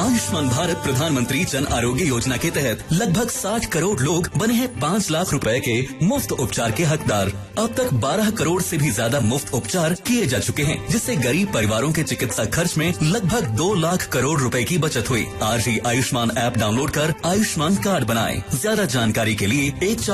आयुष्मान भारत प्रधानमंत्री जन आरोग्य योजना के तहत लगभग 60 करोड़ लोग बने हैं 5 लाख रुपए के मुफ्त उपचार के हकदार। अब तक 12 करोड़ से भी ज्यादा मुफ्त उपचार किए जा चुके हैं, जिससे गरीब परिवारों के चिकित्सा खर्च में लगभग 2 लाख करोड़ रुपए की बचत हुई। आज ही आयुष्मान ऐप डाउनलोड कर आयुष्मान कार्ड बनाएं। ज्यादा जानकारी के लिए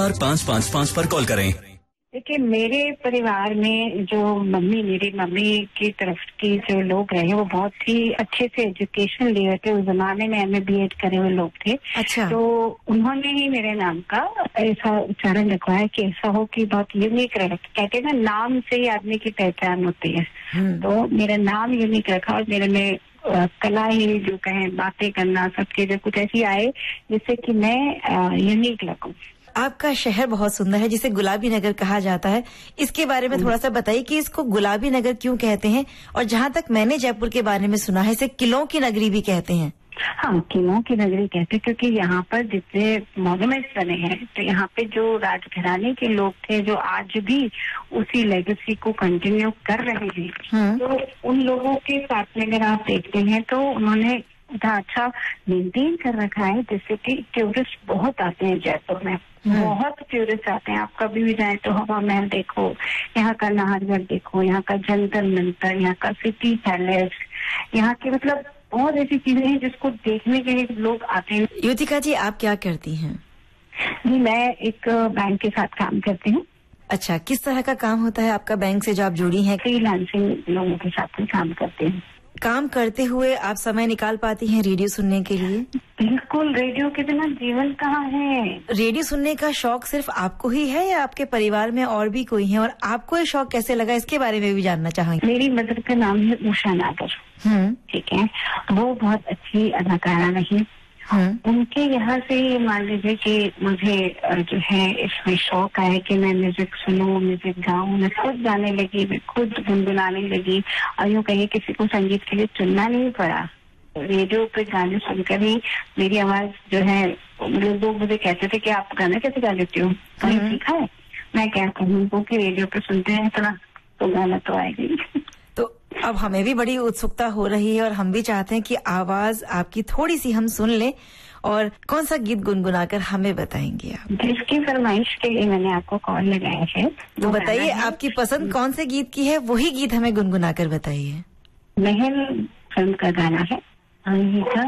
14555 पर कॉल करें। देखिए, मेरे परिवार में जो मेरी मम्मी की तरफ की जो लोग रहे वो बहुत ही अच्छे से एजुकेशन लिए थे। उस जमाने में MA BEd करे हुए लोग थे। अच्छा। तो उन्होंने ही मेरे नाम का ऐसा उच्चारण रखवाया कि ऐसा हो कि बहुत यूनिक रहे। कहते हैं ना, नाम से ही आदमी की पहचान होती है। तो मेरा नाम यूनिक रखा और मेरे में कला ही जो कहें, बातें करना, सब चीजें कुछ ऐसी आए जिससे कि मैं यूनिक लगूं। आपका शहर बहुत सुंदर है, जिसे गुलाबी नगर कहा जाता है। इसके बारे में थोड़ा सा बताइए कि इसको गुलाबी नगर क्यों कहते हैं। और जहाँ तक मैंने जयपुर के बारे में सुना है, इसे किलों की नगरी भी कहते हैं। हाँ, किलों की नगरी कहते हैं क्योंकि यहाँ पर जितने मॉन्यूमेंट्स बने हैं, तो यहाँ पे जो राजघराने के लोग थे जो आज भी उसी लेगेसी को कंटिन्यू कर रहे हैं, तो उन लोगों के साथ में अगर आप देखते हैं तो उन्होंने इतना अच्छा मेंटेन कर रखा है, जिससे कि टूरिस्ट बहुत आते हैं जयपुर में। बहुत टूरिस्ट आते हैं। आप कभी भी जाएं तो हवा महल देखो, यहाँ का नाहरगढ़ देखो, यहाँ का जंतर मंतर, यहाँ का सिटी पैलेस, यहाँ के मतलब बहुत ऐसी चीजें हैं जिसको देखने के लिए लोग आते हैं। युतिका जी, आप क्या करती हैं? जी, मैं एक बैंक के साथ काम करती हूँ। अच्छा, किस तरह का काम होता है आपका बैंक से जो आप जुड़ी हैं? फ्रीलांसिंग लोगों के साथ में काम करती हूँ। काम करते हुए आप समय निकाल पाती हैं रेडियो सुनने के लिए? बिल्कुल, रेडियो के बिना जीवन कहाँ है। रेडियो सुनने का शौक सिर्फ आपको ही है या आपके परिवार में और भी कोई है? और आपको ये शौक कैसे लगा, इसके बारे में भी जानना चाहेंगे। मेरी मदर का नाम है उषा नागर। ठीक है, वो बहुत अच्छी अदाकारा रही। उनके यहाँ से मान लीजिए कि मुझे जो है इसमें शौक आया कि मैं म्यूजिक सुनूं, म्यूजिक गाऊं। मैं खुद गाने लगी, मैं खुद गुनगुनाने लगी और यूँ कहिए किसी को संगीत के लिए चुनना नहीं पड़ा। रेडियो पे गाने सुनकर ही मेरी आवाज जो है, लोग मुझे कहते थे कि आप गाना कैसे गा लेती हो, कहीं सीखा है? मैं क्या कहूँ, वो कि रेडियो पे सुनते हैं इतना तो गाना तो आएगा। तो अब हमें भी बड़ी उत्सुकता हो रही है और हम भी चाहते हैं कि आवाज आपकी थोड़ी सी हम सुन लें। और कौन सा गीत गुनगुनाकर हमें बताएंगे आप? जिसकी फरमाइश के लिए मैंने आपको कॉल लगाया है, तो बताइए आपकी पसंद कौन से गीत की है, वही गीत हमें गुनगुनाकर बताइए। महल फिल्म का गाना है।